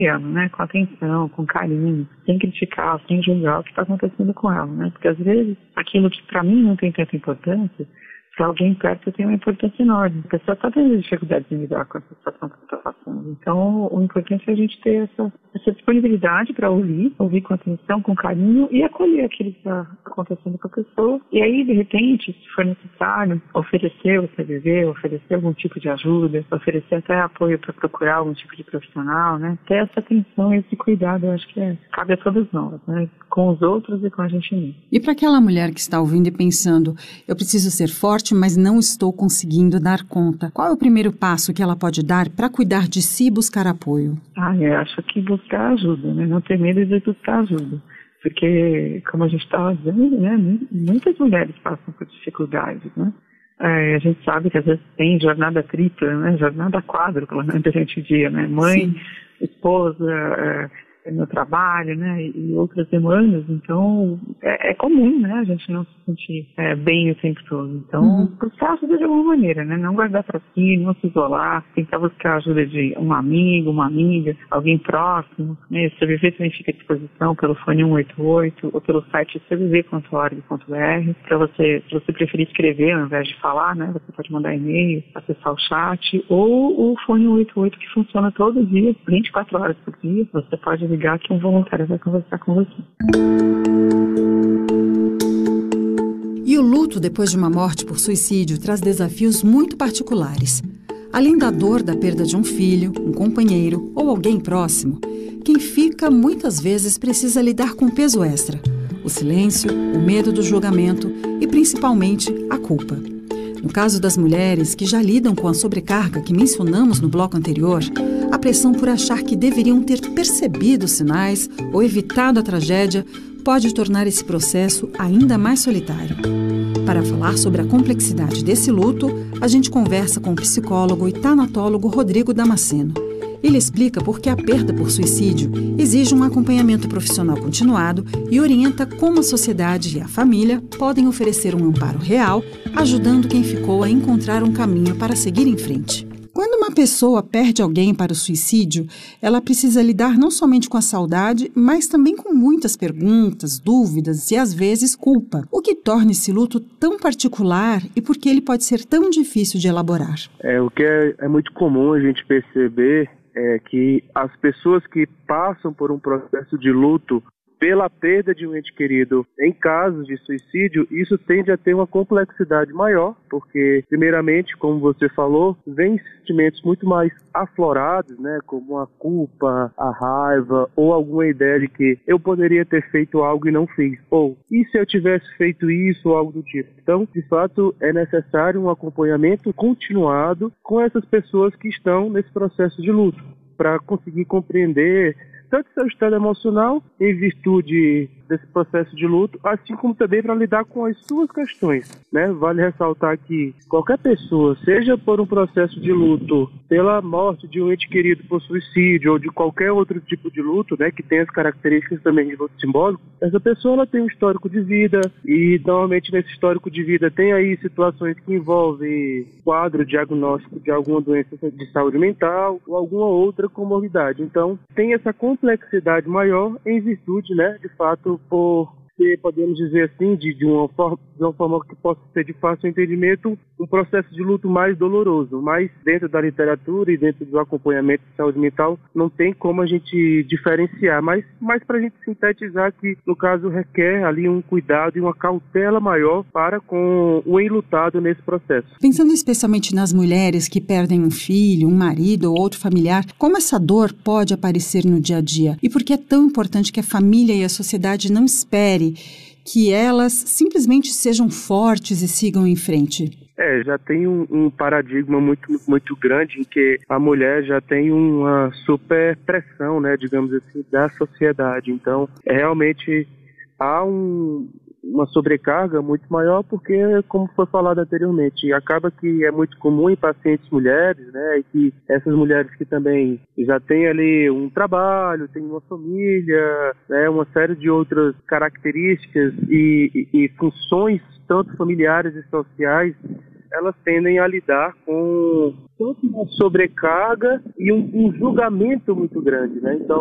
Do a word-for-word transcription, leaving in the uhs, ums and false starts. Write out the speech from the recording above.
né, com atenção, com carinho, sem criticar, sem julgar o que está acontecendo com ela, né, porque às vezes aquilo que para mim não tem tanta importância, para alguém perto tem uma importância enorme. A pessoa está tendo dificuldade de lidar com essa situação que está passando. Então, o importante é a gente ter essa, essa disponibilidade para ouvir, ouvir com atenção, com carinho e acolher aquilo que está acontecendo com a pessoa. E aí, de repente, se for necessário, oferecer o C V V, oferecer algum tipo de ajuda, oferecer até apoio para procurar algum tipo de profissional, né? Ter essa atenção e esse cuidado, eu acho que é, cabe a todos nós, né? Com os outros e com a gente mesmo. E para aquela mulher que está ouvindo e pensando, eu preciso ser forte, mas não estou conseguindo dar conta. Qual é o primeiro passo que ela pode dar para cuidar de si e buscar apoio? Ah, eu acho que buscar ajuda, né? Não ter medo de buscar ajuda. Porque, como a gente estava dizendo, né? Muitas mulheres passam por dificuldades, né? É, a gente sabe que às vezes tem jornada tripla, né? Jornada quádrupla, né? Durante o dia, né? Mãe, sim, esposa, é, no trabalho, né, e outras demandas, então é, é comum, né, a gente não se sentir é, bem o tempo todo. Então, uhum. buscar ajuda de alguma maneira, né, não guardar para si, não se isolar, tentar buscar ajuda de um amigo, uma amiga, alguém próximo, né, o C V V também fica à disposição pelo fone um oito oito ou pelo site c v v ponto org ponto b r, para você, se você preferir escrever ao invés de falar, né, você pode mandar e-mail, acessar o chat, ou o fone um oito oito que funciona todo dia, vinte e quatro horas por dia, você pode ligar que um voluntário vai conversar com você. E o luto depois de uma morte por suicídio traz desafios muito particulares. Além da dor da perda de um filho, um companheiro ou alguém próximo, quem fica muitas vezes precisa lidar com peso extra: o silêncio, o medo do julgamento e, principalmente, a culpa. No caso das mulheres que já lidam com a sobrecarga que mencionamos no bloco anterior, a pressão por achar que deveriam ter percebido os sinais ou evitado a tragédia pode tornar esse processo ainda mais solitário. Para falar sobre a complexidade desse luto, a gente conversa com o psicólogo e tanatólogo Rodrigo Damasceno. Ele explica por que a perda por suicídio exige um acompanhamento profissional continuado e orienta como a sociedade e a família podem oferecer um amparo real, ajudando quem ficou a encontrar um caminho para seguir em frente. Quando uma pessoa perde alguém para o suicídio, ela precisa lidar não somente com a saudade, mas também com muitas perguntas, dúvidas e, às vezes, culpa. O que torna esse luto tão particular e por que ele pode ser tão difícil de elaborar? É, o que é, é muito comum a gente perceber é que as pessoas que passam por um processo de luto pela perda de um ente querido em casos de suicídio, isso tende a ter uma complexidade maior, porque, primeiramente, como você falou, vem sentimentos muito mais aflorados, né, como a culpa, a raiva, ou alguma ideia de que eu poderia ter feito algo e não fiz, ou e se eu tivesse feito isso ou algo do tipo. Então, de fato, é necessário um acompanhamento continuado com essas pessoas que estão nesse processo de luto, para conseguir compreender tanto seu estado emocional em virtude desse processo de luto, assim como também para lidar com as suas questões, né? Vale ressaltar que qualquer pessoa, seja por um processo de luto, pela morte de um ente querido por suicídio ou de qualquer outro tipo de luto, né, que tem as características também de luto simbólico, essa pessoa ela tem um histórico de vida e normalmente nesse histórico de vida tem aí situações que envolvem quadro diagnóstico de alguma doença de saúde mental ou alguma outra comorbidade. Então, tem essa complexidade maior em virtude, né, de fato, por ser, podemos dizer assim, de, de, uma forma, de uma forma que possa ser de fácil entendimento, um processo de luto mais doloroso. Mas dentro da literatura e dentro do acompanhamento de saúde mental, não tem como a gente diferenciar. Mas, mas para a gente sintetizar que, no caso, requer ali um cuidado e uma cautela maior para com o enlutado nesse processo. Pensando especialmente nas mulheres que perdem um filho, um marido ou outro familiar, como essa dor pode aparecer no dia a dia? E por que é tão importante que a família e a sociedade não espere que elas simplesmente sejam fortes e sigam em frente? É, já tem um, um paradigma muito, muito grande em que a mulher já tem uma super pressão, né, digamos assim, da sociedade. Então, é, realmente há um, uma sobrecarga muito maior porque, como foi falado anteriormente, acaba que é muito comum em pacientes mulheres, né, e que essas mulheres que também já têm ali um trabalho, têm uma família, né, uma série de outras características e, e, e funções, tanto familiares e sociais, elas tendem a lidar com uma sobrecarga e um, um julgamento muito grande, né? Então,